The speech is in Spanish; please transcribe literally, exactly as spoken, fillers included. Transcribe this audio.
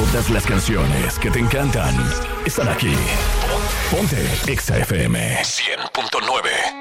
Todas las canciones que te encantan están aquí. Ponte Exa F M cien punto nueve.